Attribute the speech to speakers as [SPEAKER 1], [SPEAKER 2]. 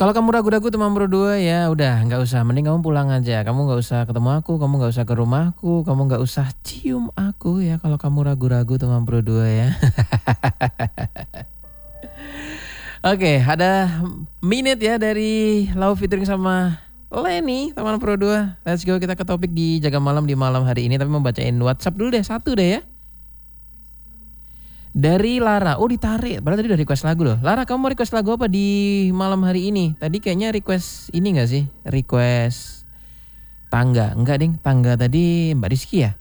[SPEAKER 1] Kalau kamu ragu-ragu teman berdua ya udah nggak usah, mending kamu pulang aja. Kamu nggak usah ketemu aku, kamu nggak usah ke rumahku, kamu nggak usah cium aku ya kalau kamu ragu-ragu teman berdua ya. Oke, ada minute ya dari Lau featuring sama Lenny teman berdua. Let's go, kita ke topik di Jaga Malam di malam hari ini. Tapi mau bacain WhatsApp dulu deh, satu deh ya. Dari Lara, oh ditarik, padahal tadi udah request lagu loh. Lara, kamu mau request lagu apa di malam hari ini? Tadi kayaknya request ini gak sih? Request Tangga, enggak ding, Tangga tadi Mbak Rizky ya?